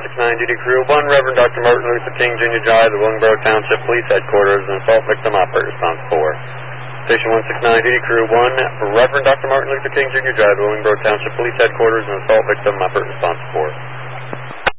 169 duty crew 1, Reverend Dr. Martin Luther King Jr. Drive, the Willingboro Township Police Headquarters, an assault victim, operate response 4. Station 169 duty crew 1, Reverend Dr. Martin Luther King Jr. Drive, the Willingboro Township Police Headquarters, an assault victim, operate response 4.